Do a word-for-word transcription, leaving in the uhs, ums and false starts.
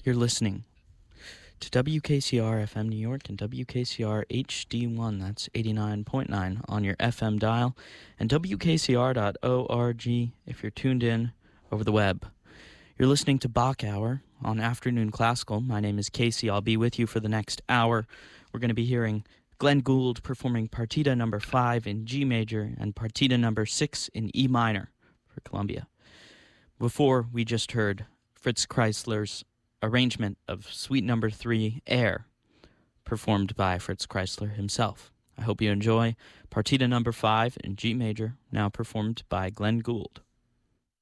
You're listening to W K C R F M New York and W K C R H D one, that's eighty-nine point nine on your F M dial, and W K C R dot org if you're tuned in over the web. You're listening to Bach Hour on Afternoon Classical. My name is Casey. I'll be with you for the next hour. We're going to be hearing Glenn Gould performing Partita number five in G major and Partita number six in E minor for Columbia. Before, we just heard Fritz Kreisler's arrangement of Suite number three, Air, performed by Fritz Kreisler himself. I hope you enjoy Partita number five in G major, now performed by Glenn Gould.